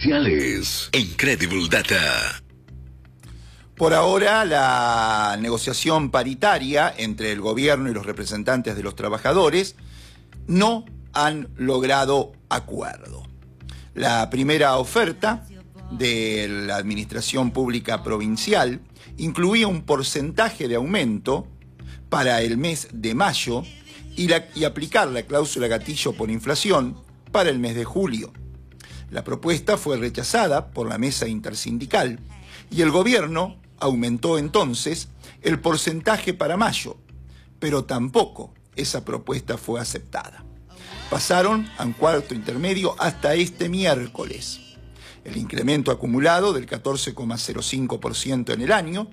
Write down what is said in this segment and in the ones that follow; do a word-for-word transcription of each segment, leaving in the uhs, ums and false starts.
comerciales. Incredible Data. Por ahora, la negociación paritaria entre el gobierno y los representantes de los trabajadores no han logrado acuerdo. La primera oferta de la Administración Pública Provincial incluía un porcentaje de aumento para el mes de mayo y, la, y aplicar la cláusula gatillo por inflación para el mes de julio. La propuesta fue rechazada por la mesa intersindical y el gobierno aumentó entonces el porcentaje para mayo, pero tampoco esa propuesta fue aceptada. Pasaron a un cuarto intermedio hasta este miércoles. El incremento acumulado del catorce coma cero cinco por ciento en el año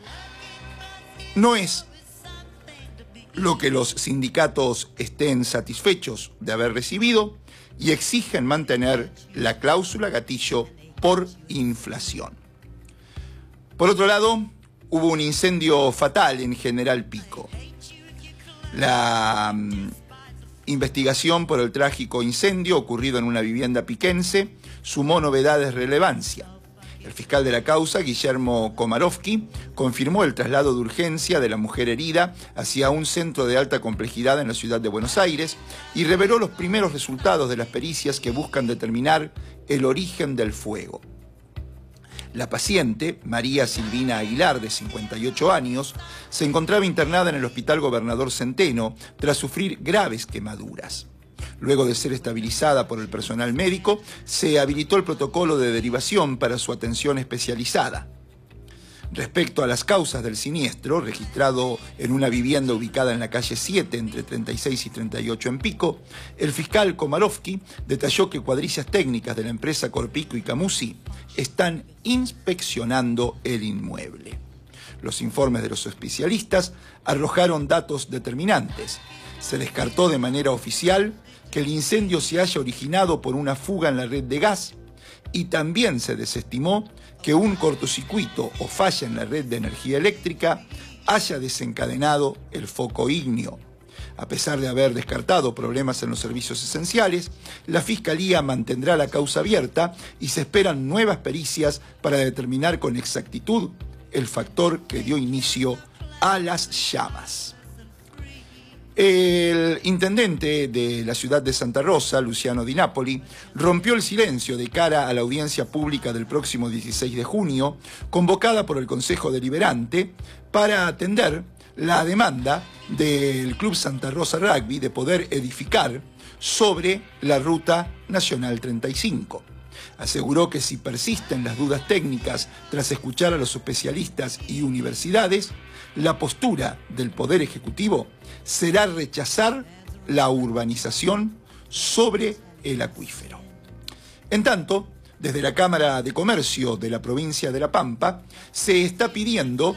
no es lo que los sindicatos estén satisfechos de haber recibido y exigen mantener la cláusula gatillo por inflación. Por otro lado, hubo un incendio fatal en General Pico. La um, investigación por el trágico incendio ocurrido en una vivienda piquense sumó novedades de relevancia. El fiscal de la causa, Guillermo Komarovsky, confirmó el traslado de urgencia de la mujer herida hacia un centro de alta complejidad en la ciudad de Buenos Aires y reveló los primeros resultados de las pericias que buscan determinar el origen del fuego. La paciente, María Silvina Aguilar, de cincuenta y ocho años, se encontraba internada en el Hospital Gobernador Centeno tras sufrir graves quemaduras. Luego de ser estabilizada por el personal médico, se habilitó el protocolo de derivación para su atención especializada. Respecto a las causas del siniestro, registrado en una vivienda ubicada en la calle siete, entre treinta y seis y treinta y ocho en Pico, el fiscal Komarovsky detalló que cuadrillas técnicas de la empresa Corpico y Camusi están inspeccionando el inmueble. Los informes de los especialistas arrojaron datos determinantes. Se descartó de manera oficial que el incendio se haya originado por una fuga en la red de gas y también se desestimó que un cortocircuito o falla en la red de energía eléctrica haya desencadenado el foco ígneo. A pesar de haber descartado problemas en los servicios esenciales, la Fiscalía mantendrá la causa abierta y se esperan nuevas pericias para determinar con exactitud el factor que dio inicio a las llamas. El intendente de la ciudad de Santa Rosa, Luciano Di Napoli, rompió el silencio de cara a la audiencia pública del próximo dieciséis de junio, convocada por el Consejo Deliberante para atender la demanda del Club Santa Rosa Rugby de poder edificar sobre la Ruta Nacional treinta y cinco. Aseguró que si persisten las dudas técnicas tras escuchar a los especialistas y universidades, la postura del Poder Ejecutivo será rechazar la urbanización sobre el acuífero. En tanto, desde la Cámara de Comercio de la provincia de La Pampa se está pidiendo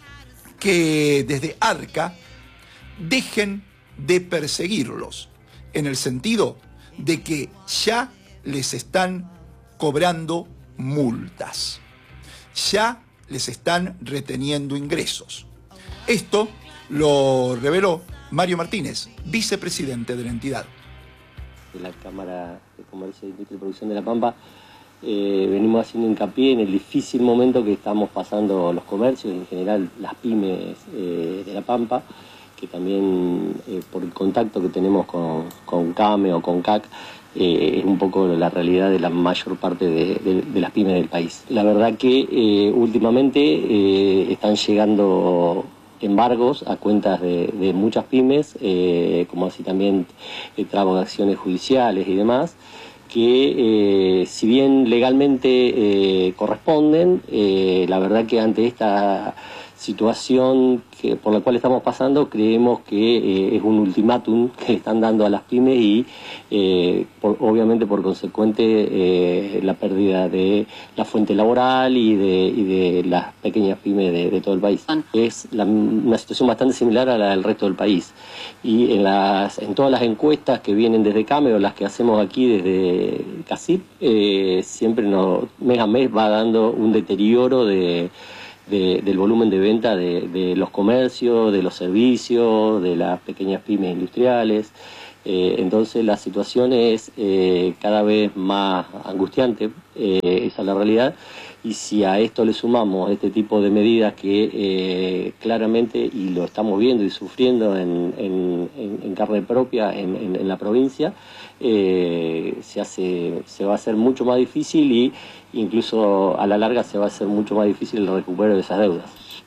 que desde Arca dejen de perseguirlos, en el sentido de que ya les están cobrando multas, ya les están reteniendo ingresos. Esto lo reveló Mario Martínez, vicepresidente de la entidad. De la Cámara de Comercio, Industria y Producción de La Pampa, eh, venimos haciendo hincapié en el difícil momento que estamos pasando los comercios, en general las pymes eh, de La Pampa, que también eh, por el contacto que tenemos con, con CAME o con C A C, eh, es un poco la realidad de la mayor parte de, de, de las pymes del país. La verdad que eh, últimamente eh, están llegando embargos a cuentas de, de muchas pymes, eh, como así también eh, trabos de acciones judiciales y demás, que eh, si bien legalmente eh, corresponden, eh, la verdad que ante esta situación que, por la cual estamos pasando, creemos que eh, es un ultimátum que están dando a las pymes y eh, por, obviamente por consecuente eh, la pérdida de la fuente laboral y de, y de las pequeñas pymes de, de todo el país. Es la, una situación bastante similar a la del resto del país y en, las, en todas las encuestas que vienen desde CAME o las que hacemos aquí desde CACIP, eh, siempre nos, mes a mes va dando un deterioro de De, del volumen de venta de, de los comercios, de los servicios, de las pequeñas pymes industriales, Eh, entonces la situación es eh, cada vez más angustiante, eh, esa es la realidad, y si a esto le sumamos este tipo de medidas que eh, claramente, y lo estamos viendo y sufriendo en, en, en, en carne propia en, en, en la provincia, eh, se, hace, se va a hacer mucho más difícil y incluso a la larga se va a hacer mucho más difícil el recupero de esas deudas.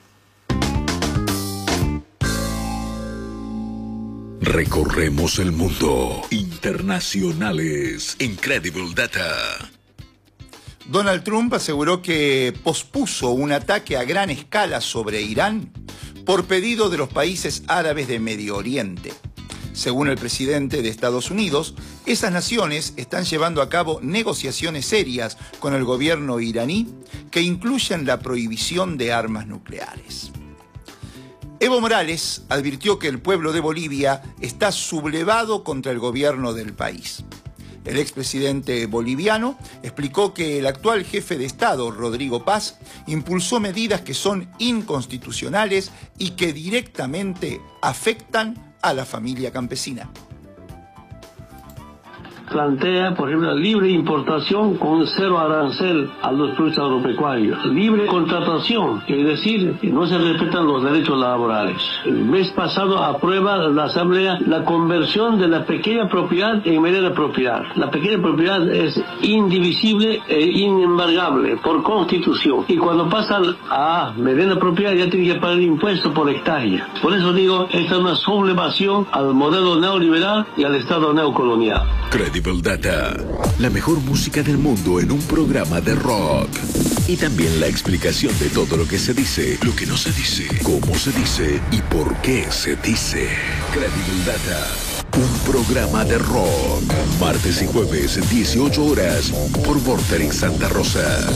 Recorremos el mundo. Internacionales. Incredible Data. Donald Trump aseguró que pospuso un ataque a gran escala sobre Irán por pedido de los países árabes de Medio Oriente. Según el presidente de Estados Unidos, esas naciones están llevando a cabo negociaciones serias con el gobierno iraní que incluyen la prohibición de armas nucleares. Evo Morales advirtió que el pueblo de Bolivia está sublevado contra el gobierno del país. El expresidente boliviano explicó que el actual jefe de Estado, Rodrigo Paz, impulsó medidas que son inconstitucionales y que directamente afectan a la familia campesina. Plantea, por ejemplo, libre importación con cero arancel a los productos agropecuarios. Libre contratación, es decir, que no se respetan los derechos laborales. El mes pasado aprueba la Asamblea la conversión de la pequeña propiedad en mediana propiedad. La pequeña propiedad es indivisible e inembargable por constitución. Y cuando pasa a mediana propiedad ya tiene que pagar impuestos por hectárea. Por eso digo, esta es una sublevación al modelo neoliberal y al Estado neocolonial. Credible Data, la mejor música del mundo en un programa de rock. Y también la explicación de todo lo que se dice, lo que no se dice, cómo se dice y por qué se dice. Credible Data, un programa de rock. Martes y jueves, dieciocho horas, por Vorterix Santa Rosa.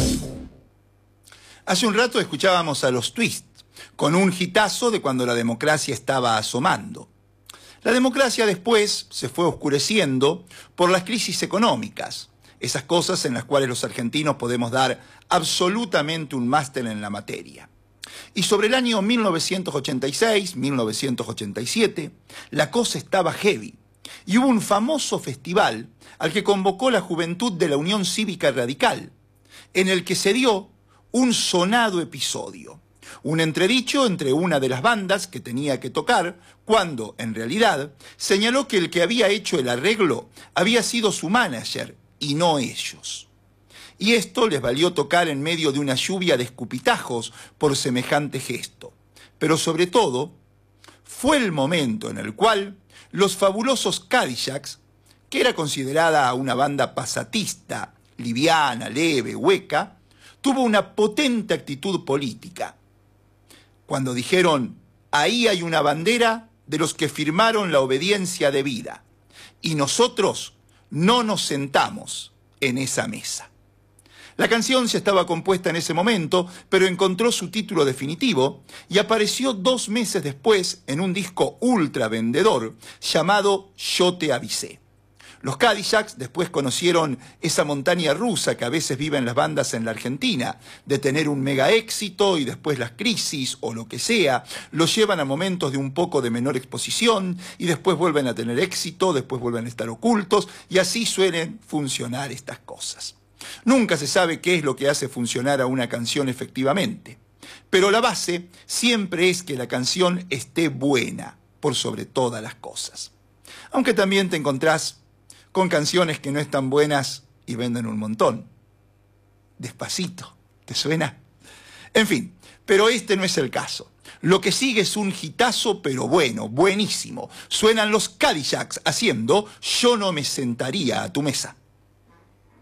Hace un rato escuchábamos a los Twist, con un hitazo de cuando la democracia estaba asomando. La democracia después se fue oscureciendo por las crisis económicas, esas cosas en las cuales los argentinos podemos dar absolutamente un máster en la materia. Y sobre el año mil novecientos ochenta y seis, mil novecientos ochenta y siete, la cosa estaba heavy. Y hubo un famoso festival al que convocó la juventud de la Unión Cívica Radical, en el que se dio un sonado episodio. Un entredicho entre una de las bandas que tenía que tocar, cuando, en realidad, señaló que el que había hecho el arreglo había sido su manager y no ellos. Y esto les valió tocar en medio de una lluvia de escupitajos por semejante gesto. Pero sobre todo, fue el momento en el cual los fabulosos Cadillacs, que era considerada una banda pasatista, liviana, leve, hueca, tuvo una potente actitud política. Cuando dijeron, ahí hay una bandera de los que firmaron la obediencia debida, y nosotros no nos sentamos en esa mesa. La canción ya estaba compuesta en ese momento, pero encontró su título definitivo y apareció dos meses después en un disco ultra vendedor llamado Yo te avisé. Los Cadillacs después conocieron esa montaña rusa que a veces viven las bandas en la Argentina, de tener un mega éxito y después las crisis o lo que sea, los llevan a momentos de un poco de menor exposición y después vuelven a tener éxito, después vuelven a estar ocultos y así suelen funcionar estas cosas. Nunca se sabe qué es lo que hace funcionar a una canción efectivamente, pero la base siempre es que la canción esté buena por sobre todas las cosas. Aunque también te encontrás con canciones que no están buenas y venden un montón. Despacito, ¿te suena? En fin, pero este no es el caso. Lo que sigue es un hitazo, pero bueno, buenísimo. Suenan los Cadillacs haciendo Yo no me sentaría a tu mesa.